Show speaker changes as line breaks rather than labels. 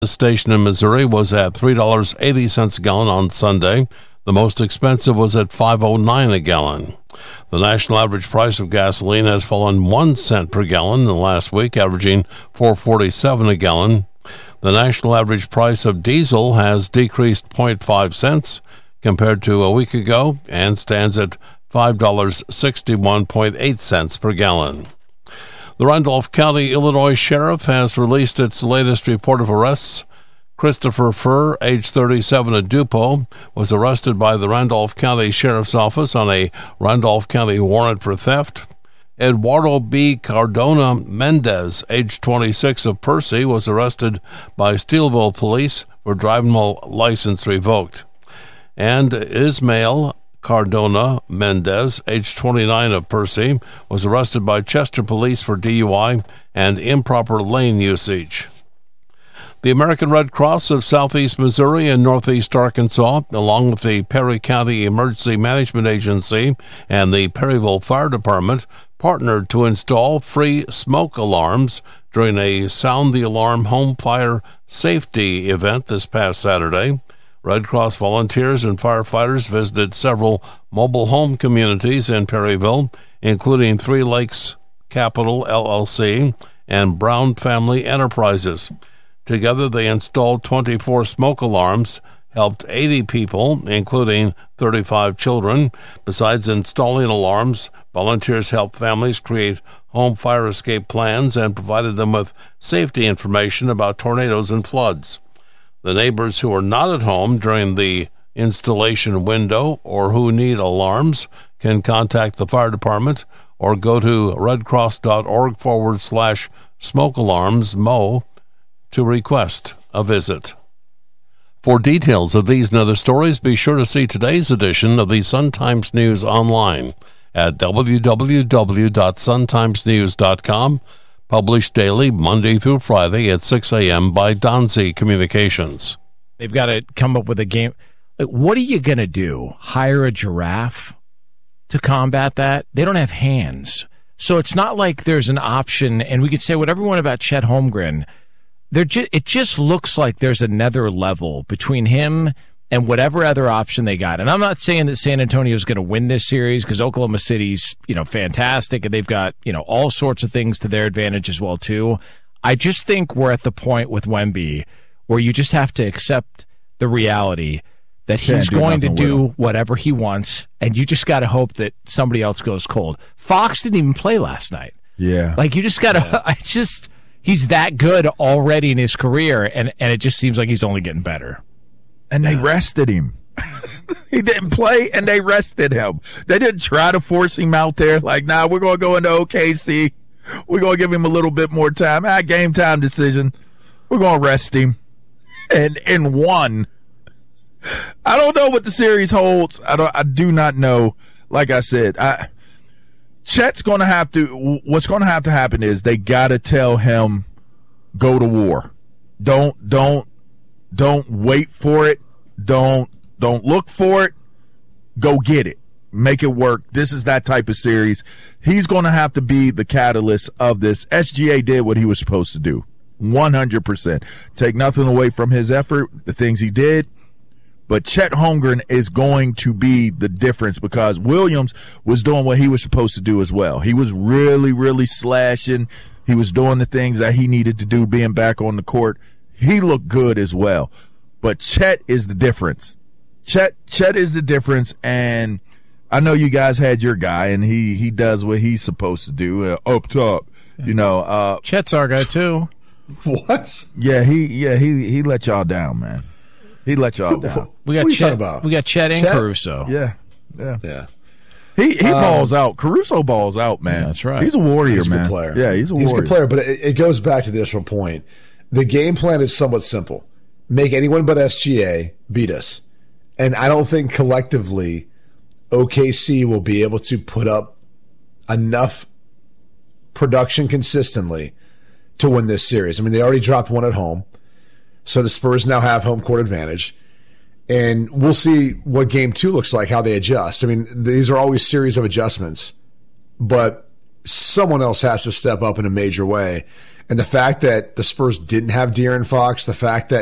The station in Missouri was at $3.80 a gallon on Sunday. The most expensive was at $5.09 a gallon. The national average price of gasoline has fallen 1 cent per gallon in the last week, averaging $4.47 a gallon. The national average price of diesel has decreased 0.5 cents compared to a week ago and stands at $5.61.8 per gallon. The Randolph County, Illinois Sheriff has released its latest report of arrests. Christopher Furr, age 37 of Dupo, was arrested by the Randolph County Sheriff's Office on a Randolph County warrant for theft. Eduardo B. Cardona Mendez, age 26 of Percy, was arrested by Steelville police for driving while license revoked. And Ismael Cardona Mendez, age 29 of Percy, was arrested by Chester police for DUI and improper lane usage. The American Red Cross of Southeast Missouri and Northeast Arkansas, along with the Perry County Emergency Management Agency and the Perryville Fire Department, partnered to install free smoke alarms during a Sound the Alarm home fire safety event this past Saturday. Red Cross volunteers and firefighters visited several mobile home communities in Perryville, including Three Lakes Capital LLC and Brown Family Enterprises. Together, they installed 24 smoke alarms, helped 80 people, including 35 children. Besides installing alarms, volunteers helped families create home fire escape plans and provided them with safety information about tornadoes and floods. The neighbors who are not at home during the installation window or who need alarms can contact the fire department or go to redcross.org/smoke alarms MO to request a visit. For details of these and other stories, be sure to see today's edition of the Sun-Times News online at www.suntimesnews.com, published daily Monday through Friday at 6 a.m. by Donzi Communications.
They've got to come up with a game. Like, what are you going to do? Hire a giraffe to combat that? They don't have hands. So it's not like there's an option, and we could say whatever we want about Chet Holmgren. It just looks like there's another level between him and whatever other option they got. And I'm not saying that San Antonio is going to win this series because Oklahoma City's, fantastic, and they've got, all sorts of things to their advantage as well, too. I just think we're at the point with Wemby where you just have to accept the reality that he's going to do whatever he wants, and you just got to hope that somebody else goes cold. Fox didn't even play last night.
Yeah.
Like, you just got to, it's just, he's that good already in his career, and it just seems like he's only getting better.
And they rested him. He didn't play, and they rested him. They didn't try to force him out there. Like, nah, we're going to go into OKC. We're going to give him a little bit more time. Game time decision. We're going to rest him. And won. I don't know what the series holds. I do not know. Like I said, Chet's going to have to – what's going to have to happen is they got to tell him, go to war. Don't wait for it. Don't look for it. Go get it. Make it work. This is that type of series. He's going to have to be the catalyst of this. SGA did what he was supposed to do. 100%. Take nothing away from his effort, the things he did. But Chet Holmgren is going to be the difference because Williams was doing what he was supposed to do as well. He was really, really slashing. He was doing the things that he needed to do, being back on the court. He looked good as well. But Chet is the difference. Chet is the difference, and I know you guys had your guy, and he does what he's supposed to do up top.
Chet's our guy too.
What?
Yeah, he let y'all down, man. He let y'all down.
We got Chet. We got Chet and Caruso.
Yeah. He balls out. Caruso balls out, man.
Yeah, that's right.
He's a warrior,
he's a
man.
Good player.
Yeah, he's a
good player. But it goes back to the initial point. The game plan is somewhat simple: make anyone but SGA beat us. And I don't think collectively OKC will be able to put up enough production consistently to win this series. I mean, they already dropped one at home. So the Spurs now have home court advantage. And we'll see what game 2 looks like, how they adjust. I mean, these are always series of adjustments. But someone else has to step up in a major way. And the fact that the Spurs didn't have De'Aaron Fox, the fact that